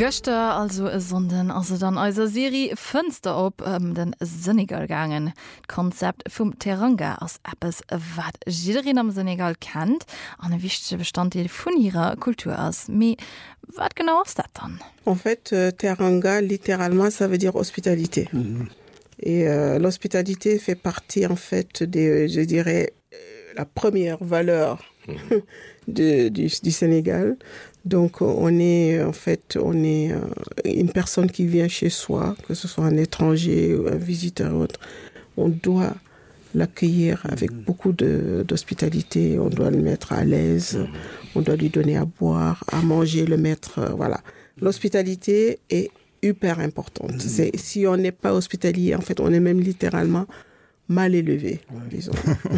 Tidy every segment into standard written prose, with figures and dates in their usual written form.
Göster also sonden also dann eiser Serie Fenster op den Senegal gangen. Konzept vum Teranga aus Appes wat jiin am Senegal kennt an e wichtige Bestandteil vun ihrer Kultur ass. Me wat genau ist dat dann? En fait, Teranga, littéralement, ça veut dire hospitalité. Et l'hospitalité fait partie, en fait, je dirais, la première valeur du Sénégal. Donc, on est une personne qui vient chez soi, que ce soit un étranger ou un visiteur ou autre. On doit l'accueillir avec beaucoup d'hospitalité, on doit le mettre à l'aise, on doit lui donner à boire, à manger, le mettre, voilà. L'hospitalité est hyper importante. Si on n'est pas hospitalier, en fait, on est même littéralement mal élevé, disons.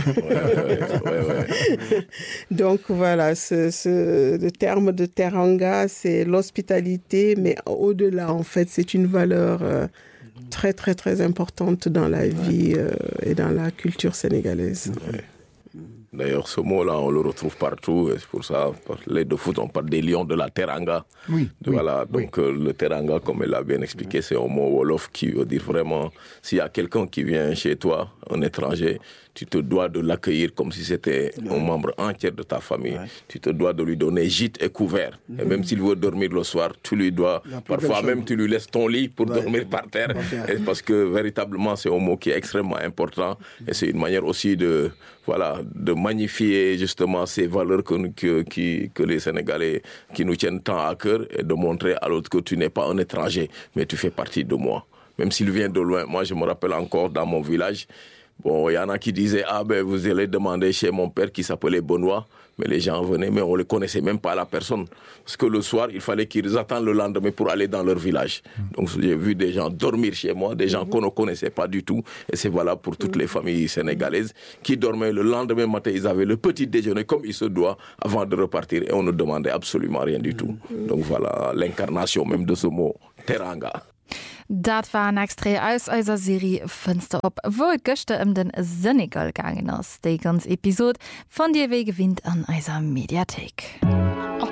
Donc voilà, le terme de Teranga, c'est l'hospitalité, mais au-delà, en fait, c'est une valeur très, très, très importante dans la vie et dans la culture sénégalaise. D'ailleurs, ce mot-là, on le retrouve partout. Et c'est pour ça, les de foot, on parle des lions de la Teranga. Voilà. Donc, le Teranga, comme elle l'a bien expliqué, c'est un mot wolof qui veut dire vraiment, s'il y a quelqu'un qui vient chez toi, un étranger, tu te dois de l'accueillir comme si c'était un membre entier de ta famille. Tu te dois de lui donner gîte et couvert. Et même s'il veut dormir le soir, tu lui dois, parfois même tu lui laisses ton lit pour dormir par terre. Et parce que véritablement, c'est un mot qui est extrêmement important. Et c'est une manière aussi de magnifier justement ces valeurs que les Sénégalais qui nous tiennent tant à cœur et de montrer à l'autre que tu n'es pas un étranger, mais tu fais partie de moi. Même s'il vient de loin. Moi, je me rappelle encore dans mon village, bon, il y en a qui disaient, vous allez demander chez mon père qui s'appelait Benoît, mais les gens venaient, mais on ne les connaissait même pas la personne. Parce que le soir, il fallait qu'ils attendent le lendemain pour aller dans leur village. Donc j'ai vu des gens dormir chez moi, des gens qu'on ne connaissait pas du tout. Et c'est valable pour toutes les familles sénégalaises qui dormaient le lendemain matin. Ils avaient le petit déjeuner comme il se doit avant de repartir. Et on ne demandait absolument rien du tout. Donc voilà l'incarnation même de ce mot, Teranga. Dat war ein Extré aus eiser Serie Fenster op, wo et Göchte den Senegal gangen ass. Déi ganz Episode von Dir weh gewinnt an eiser Mediathek.